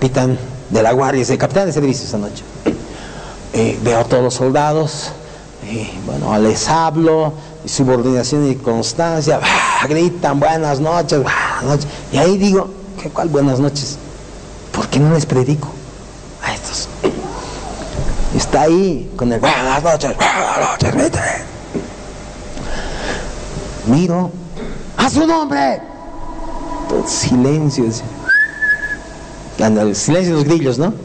capitán de la guardia, el capitán de servicio esa noche. Veo a todos los soldados, bueno, les hablo, subordinación y constancia, gritan buenas noches, y ahí digo, ¿cuál buenas noches? ¿Por qué no les predico a estos? Está ahí con el buenas noches, vete. Miro, ¡a su nombre! Todo silencio, el silencio de los grillos, ¿no?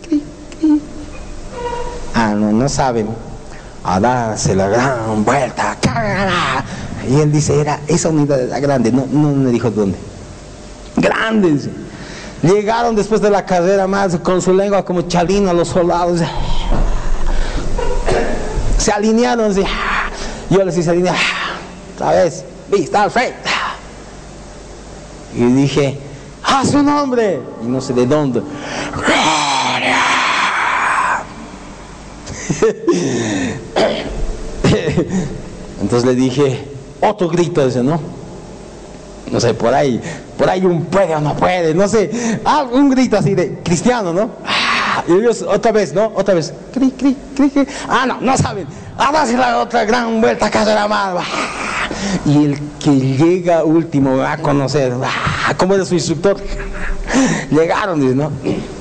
No saben. A darse la gran vuelta. Y él dice, esa unidad era grande. No me dijo dónde. Grande, dice. Llegaron después de la carrera más con su lengua como chalina los soldados. Se alinearon, así. Yo les hice alinear. Otra vez, vista al frente. Y dije, ¡a su nombre! Y no sé de dónde. ¡Gloria! Entonces le dije, otro grito ese, ¿no? No sé, por ahí un puede o no puede, no sé, un grito así de cristiano, ¿no? Y ellos otra vez, ¿no? Otra vez, cri. No saben, darse la otra gran vuelta a casa de la madre. Y el que llega último va a conocer, como era su instructor. Llegaron, dice, ¿no?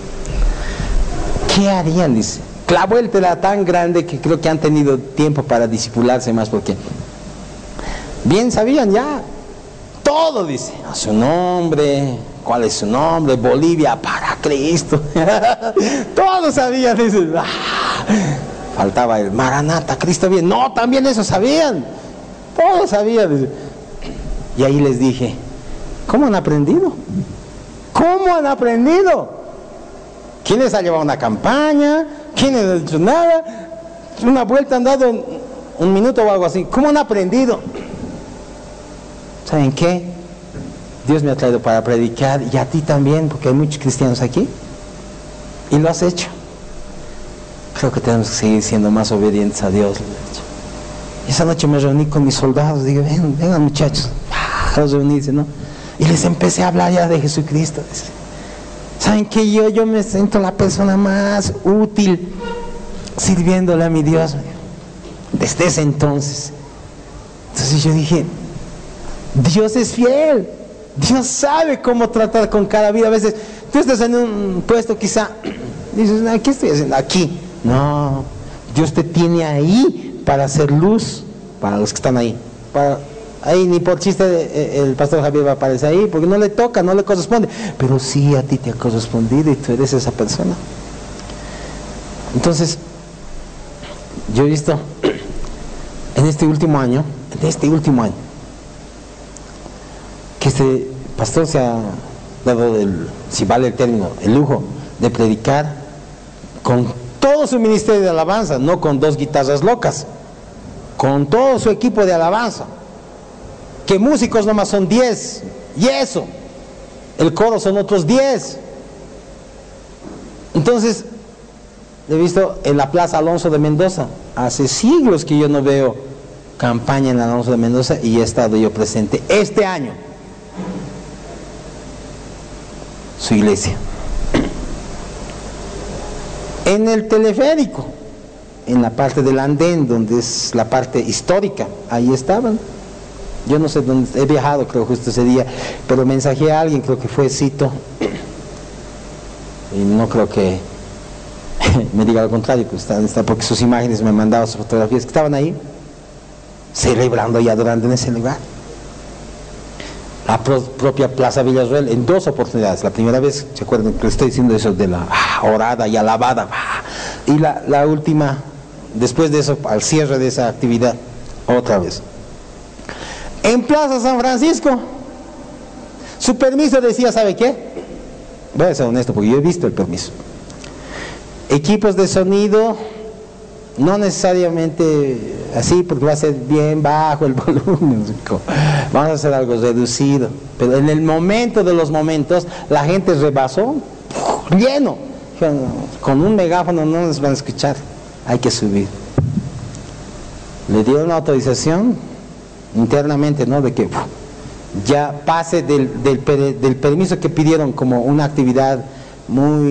¿Qué harían? Dice. La vuelta era tan grande que creo que han tenido tiempo para disipularse más, porque bien sabían ya todo, dice, a su nombre, cuál es su nombre, Bolivia para Cristo. Todos sabían, dice. Faltaba el Maranata, Cristo bien. No, también eso sabían. Todos sabían, dice. Y ahí les dije, ¿cómo han aprendido? ¿Cómo han aprendido? ¿Quiénes han llevado una campaña? ¿Quiénes han hecho nada? Una vuelta han dado un minuto o algo así. ¿Cómo han aprendido? ¿Saben qué? Dios me ha traído para predicar, y a ti también, porque hay muchos cristianos aquí, y lo has hecho. Creo que tenemos que seguir siendo más obedientes a Dios. Y esa noche me reuní con mis soldados, digo, vengan muchachos, los reunirse, ¿no? Y les empecé a hablar ya de Jesucristo. ¿Saben qué? Yo me siento la persona más útil sirviéndole a mi Dios desde ese entonces. Entonces yo dije, Dios es fiel, Dios sabe cómo tratar con cada vida. A veces tú estás en un puesto, quizá dices, ¿qué estoy haciendo aquí? No, Dios te tiene ahí para hacer luz para los que están ahí. Ahí ni por chiste el pastor Javier va a aparecer ahí, porque no le toca, no le corresponde, pero sí a ti te ha correspondido y tú eres esa persona. Entonces yo he visto en este último año que este pastor se ha dado, si vale el término, el lujo de predicar con todo su ministerio de alabanza, no con 2 guitarras locas, con todo su equipo de alabanza, que músicos nomás son 10, y eso, el coro son otros 10. Entonces, he visto en la Plaza Alonso de Mendoza, hace siglos que yo no veo campaña en Alonso de Mendoza, y he estado yo presente este año, su iglesia. En el teleférico, en la parte del andén, donde es la parte histórica, ahí estaban. Yo no sé dónde, he viajado creo justo ese día, pero mensajé a alguien, creo que fue Cito, y no creo que me diga lo contrario, pues porque sus imágenes me mandaban, sus fotografías, que estaban ahí celebrando y adorando en ese lugar. La propia Plaza Villarroel, en 2 oportunidades. La primera vez, ¿se acuerdan que les estoy diciendo eso de la orada y alabada? Y la última, después de eso, al cierre de esa actividad, otra vez. En Plaza San Francisco, su permiso decía, ¿sabe qué? Voy a ser honesto, porque yo he visto el permiso. Equipos de sonido, no necesariamente así, porque va a ser bien bajo el volumen, vamos a hacer algo reducido, pero en el momento de los momentos la gente rebasó, lleno, con un megáfono no nos van a escuchar, hay que subir. Le dieron una autorización internamente, ¿no?, de que ya pase del permiso que pidieron como una actividad muy